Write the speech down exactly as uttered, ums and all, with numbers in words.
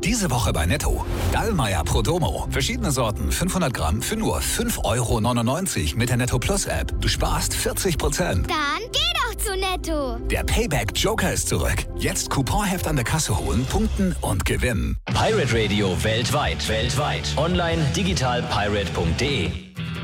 Diese Woche bei Netto. Dallmayr Prodomo. Verschiedene Sorten, fünfhundert Gramm für nur fünf Euro neunundneunzig mit der Netto Plus App. Du sparst vierzig Prozent. Dann geh doch zu Netto. Der Payback Joker ist zurück. Jetzt Couponheft an der Kasse holen, punkten und gewinnen. Pirate Radio weltweit. Weltweit. Online digital pirate punkt de